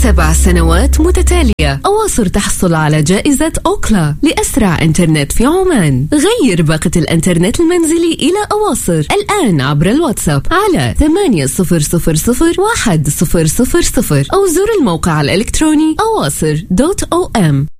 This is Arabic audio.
7 سنوات متتالية. أواصر تحصل على جائزة أوكلا لأسرع إنترنت في عمان. غير باقة الإنترنت المنزلي إلى أواصر الآن عبر الواتساب على 8000 100 أو زر الموقع الإلكتروني awasr.om.